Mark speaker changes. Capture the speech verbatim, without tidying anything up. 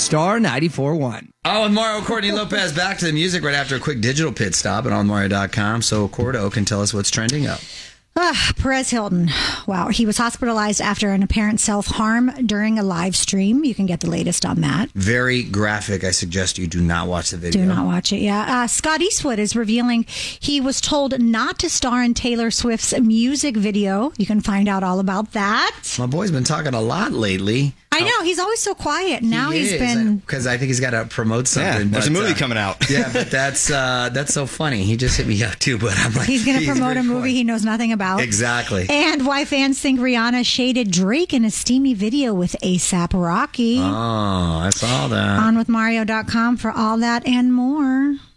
Speaker 1: Star ninety-four point one.
Speaker 2: Oh, with Mario Courtney Lopez, back to the music right after a quick digital pit stop at on mario dot com. So Cordo can tell us what's trending up.
Speaker 3: Ah, Perez Hilton. Wow. He was hospitalized after an apparent self-harm during a live stream. You can get the latest on that.
Speaker 2: Very graphic. I suggest you do not watch the video.
Speaker 3: Do not watch it, yeah. Uh, Scott Eastwood is revealing he was told not to star in Taylor Swift's music video. You can find out all about that.
Speaker 2: My boy's been talking a lot lately.
Speaker 3: I know. He's always so quiet. Now
Speaker 2: he
Speaker 3: he's
Speaker 2: is,
Speaker 3: been...
Speaker 2: Because I think he's got to promote something.
Speaker 4: Yeah, there's
Speaker 2: but,
Speaker 4: a movie
Speaker 2: uh,
Speaker 4: coming out.
Speaker 2: Yeah, but that's uh, that's so funny. He just hit me up, too, but I'm like...
Speaker 3: He's going to promote a movie
Speaker 2: quiet.
Speaker 3: he knows nothing about.
Speaker 2: Exactly.
Speaker 3: And why fans think Rihanna shaded Drake in a steamy video with ASAP Rocky.
Speaker 2: Oh, I saw that.
Speaker 3: On with mario dot com for all that and more.